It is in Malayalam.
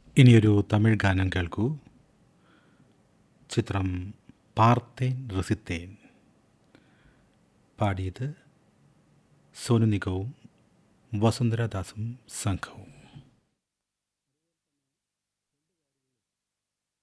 ഇനിയൊരു തമിഴ് ഗാനം കേൾക്കൂ. ചിത്രം പാർത്തേൻ റസിത്തേൻ. പാടിയത് സോനു നിഗവും വസുന്ധരാദാസും സംഘവും.